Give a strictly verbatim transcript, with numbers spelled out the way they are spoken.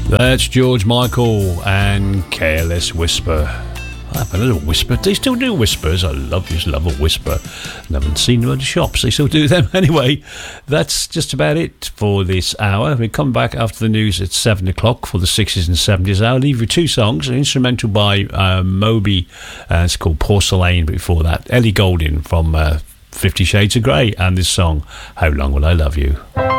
That's George Michael and Careless Whisper. I have a little whisper. They still do whispers. I love just love a whisper. I haven't seen them at the shops. They still do them. Anyway, that's just about it for this hour. We come back after the news at seven o'clock for the sixties and seventies. I'll leave you two songs. An instrumental by uh, Moby. Uh, it's called Porcelain. But before that, Ellie Goulding from uh, Fifty Shades of Grey. And this song, How Long Will I Love You?